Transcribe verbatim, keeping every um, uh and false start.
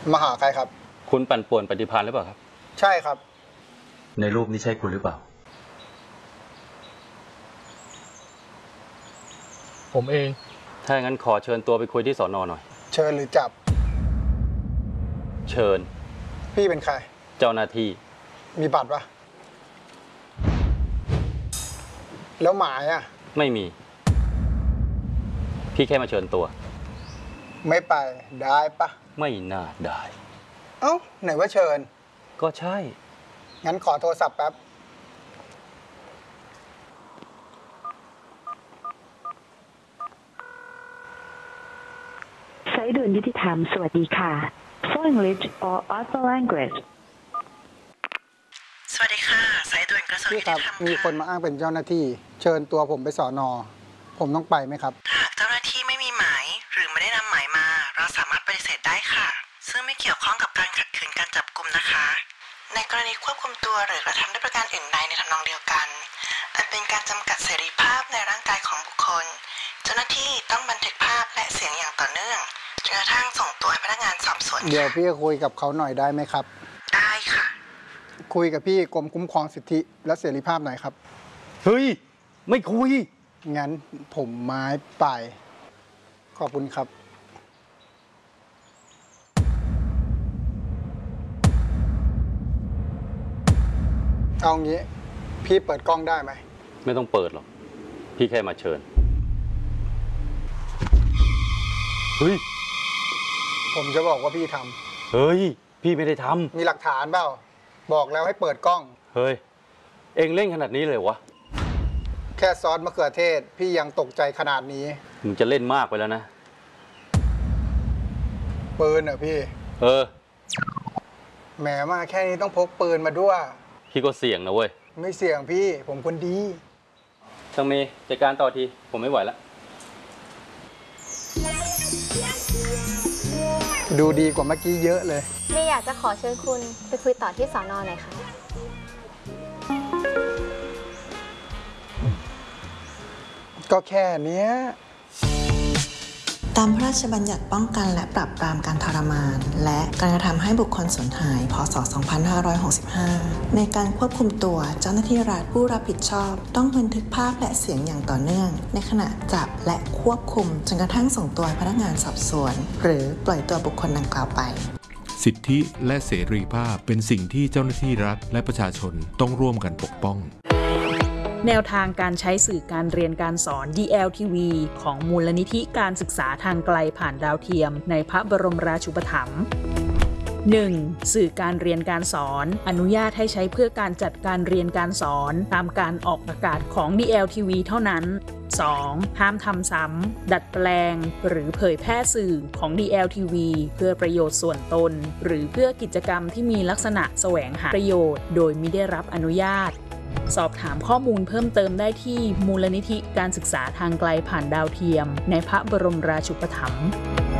มาหาใครครับคุณปั่นป่วนปฏิภาณหรือเปล่าครับใช่ครับในรูปนี้ใช่คุณหรือเปล่าผมเองถ้าอย่างนั้นขอเชิญตัวไปคุยที่สอนอหน่อยเชิญหรือจับเชิญพี่เป็นใครเจ้าหน้าที่มีบัตรปะแล้วหมายอ่ะไม่มีพี่แค่มาเชิญตัวไม่ไปได้ปะไม่น่าได้เอ้าไหนว่าเชิญก็ใช่งั้นขอโทรศัพท์แป๊บสายด่วนยุติธรรมสวัสดีค่ะ For English or other language สวัสดีค่ะสายด่วนกระทรวงยุติธรรมค่ะมีคนมาอ้างเป็นเจ้าหน้าที่เชิญตัวผมไปสอนอผมต้องไปไหมครับหากเจ้าหน้าที่ไม่มีหมายหรือไม่ได้นำหมายมาเราสามารถปฏิเสธได้ค่ะซึ่งไม่เกี่ยวข้องกับการขัดขืนการจับกุมนะคะในกรณีควบคุมตัวหรือกระทำด้วยประการอื่นใดในทำนองเดียวกันอันเป็นการจำกัดเสรีภาพในร่างกายของบุคคลเจ้าหน้าที่ต้องบันทึกภาพและเสียงอย่างต่อเนื่องจนกระทั่งส่งตัวให้พนักงานสอบสวนเดี๋ยวพี่คุยกับเขาหน่อยได้ไหมครับได้ค่ะคุยกับพี่กรมคุ้มครองสิทธิและเสรีภาพหน่อยครับเฮ้ยไม่คุยงั้นผมไม้ไปขอบคุณครับเอางี้พี่เปิดกล้องได้ไหมไม่ต้องเปิดหรอกพี่แค่มาเชิญเฮ้ยผมจะบอกว่าพี่ทำเฮ้ยพี่ไม่ได้ทำมีหลักฐานเปล่าบอกแล้วให้เปิดกล้องเฮ้ยเอ็งเล่นขนาดนี้เลยวะแค่ซอสมะเขือเทศพี่ยังตกใจขนาดนี้มึงจะเล่นมากไปแล้วนะปืนเหรอพี่เออแหมมาแค่นี้ต้องพกปืนมาด้วยพี่ก็เสี่ยงนะเว้ยไม่เสี่ยงพี่ผมคนดีต้องมีจัดการต่อทีผมไม่ไหวแล้วดูดีกว่าเมื่อกี้เยอะเลยไม่อยากจะขอเชิญคุณไปคุยต่อที่สอนอหน่อยค่ะก็แค่เนี้ยตามพระราชบัญญัติป้องกันและปราบปรามการทรมานและการกระทำให้บุคคลสูญหายพ.ศ. สองพันห้าร้อยหกสิบห้าในการควบคุมตัวเจ้าหน้าที่รัฐผู้รับผิดชอบต้องบันทึกภาพและเสียงอย่างต่อเนื่องในขณะจับและควบคุมจนกระทั่งส่งตัวพนักงานสอบสวนหรือปล่อยตัวบุคคลดังกล่าวไปสิทธิและเสรีภาพเป็นสิ่งที่เจ้าหน้าที่รัฐและประชาชนต้องร่วมกันปกป้องแนวทางการใช้สื่อการเรียนการสอน ดี แอล ที วี ของมูลนิธิการศึกษาทางไกลผ่านดาวเทียมในพระบรมราชูปถัมภ์ หนึ่ง. สื่อการเรียนการสอนอนุญาตให้ใช้เพื่อการจัดการเรียนการสอนตามการออกอากาศของ ดี แอล ที วี เท่านั้น สอง. ห้ามทำซ้ำดัดแปลงหรือเผยแพร่สื่อของ ดี แอล ที วี เพื่อประโยชน์ส่วนตนหรือเพื่อกิจกรรมที่มีลักษณะแสวงหาประโยชน์โดยมิได้รับอนุญาตสอบถามข้อมูลเพิ่มเติมได้ที่มูลนิธิการศึกษาทางไกลผ่านดาวเทียมในพระบรมราชูปถัมภ์